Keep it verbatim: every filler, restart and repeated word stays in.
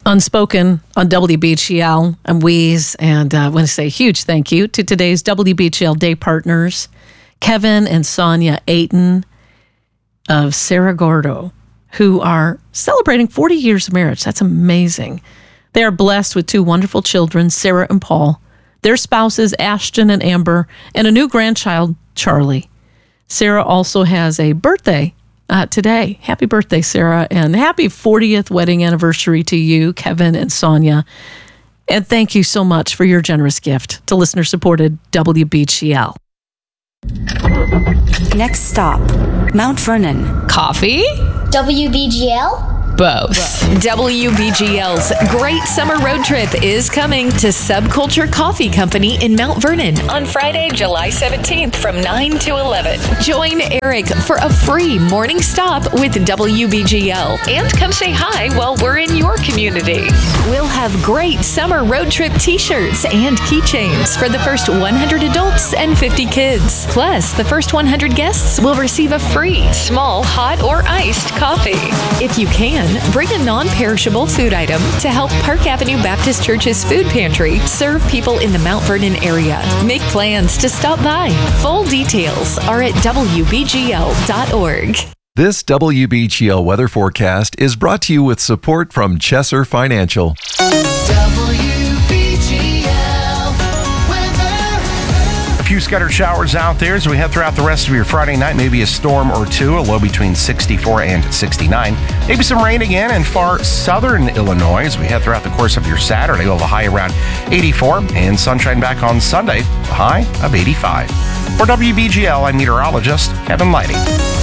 Unspoken on W B G L. I'm Weeze, and uh, I want to say a huge thank you to today's W B G L Day partners, Kevin and Sonia Ayton of Cerro Gordo, who are celebrating forty years of marriage. That's amazing. They are blessed with two wonderful children, Sarah and Paul, their spouses, Ashton and Amber, and a new grandchild, Charlie. Sarah also has a birthday Uh, today. Happy birthday, Sarah, and happy fortieth wedding anniversary to you, Kevin and Sonia. And thank you so much for your generous gift to listener-supported W B G L. Next stop, Mount Vernon. Coffee? W B G L? Both. W B G L's Great Summer Road Trip is coming to Subculture Coffee Company in Mount Vernon on Friday, July seventeenth from nine to eleven. Join Eric for a free morning stop with W B G L and come say hi while we're in your community. We'll have great summer road trip t-shirts and keychains for the first one hundred adults and fifty kids. Plus, the first one hundred guests will receive a free small hot or iced coffee. If you can, bring a non-perishable food item to help Park Avenue Baptist Church's food pantry serve people in the Mount Vernon area. Make plans to stop by. Full details are at W B G L dot org. This W B G L weather forecast is brought to you with support from Chesser Financial. A few scattered showers out there as we head throughout the rest of your Friday night. Maybe a storm or two, a low between sixty-four and sixty-nine. Maybe some rain again in far southern Illinois as we head throughout the course of your Saturday. We'll have a high around eighty-four and sunshine back on Sunday, a high of eighty-five. For W B G L, I'm meteorologist Kevin Lighty.